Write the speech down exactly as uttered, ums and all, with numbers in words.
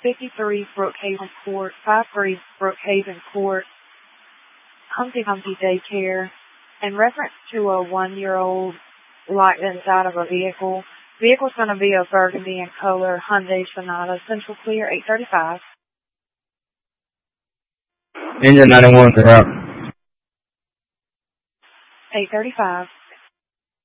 fifty-three Brookhaven Court, five three Brookhaven Court, Humpty Humpty Daycare, in reference to a one-year-old locked inside of a vehicle. Vehicle's going to be a burgundy in color, Hyundai Sonata, Central Clear, eight thirty-five. Engine ninety-one, for help. eight thirty-five.